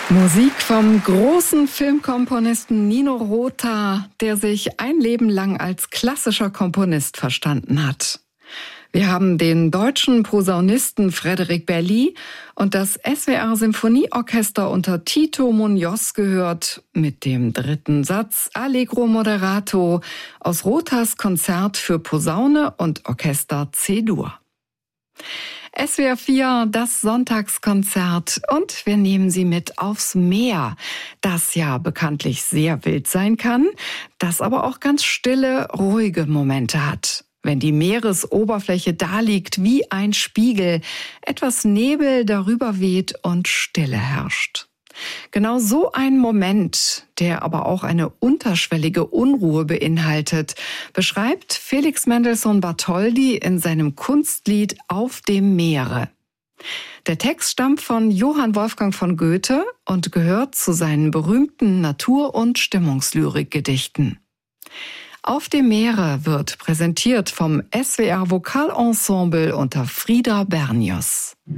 Musik vom großen Filmkomponisten Nino Rota, der sich ein Leben lang als klassischer Komponist verstanden hat. Wir haben den deutschen Posaunisten Frédéric Berly und das SWR Symphonieorchester unter Tito Muñoz gehört mit dem dritten Satz Allegro Moderato aus Rotas Konzert für Posaune und Orchester C-Dur. SWR 4, das Sonntagskonzert, und wir nehmen Sie mit aufs Meer, das ja bekanntlich sehr wild sein kann, das aber auch ganz stille, ruhige Momente hat. Wenn die Meeresoberfläche daliegt wie ein Spiegel, etwas Nebel darüber weht und Stille herrscht. Genau so ein Moment, der aber auch eine unterschwellige Unruhe beinhaltet, beschreibt Felix Mendelssohn Bartholdy in seinem Kunstlied Auf dem Meere. Der Text stammt von Johann Wolfgang von Goethe und gehört zu seinen berühmten Natur- und Stimmungslyrikgedichten. Auf dem Meere wird präsentiert vom SWR Vokalensemble unter Frida Bernius.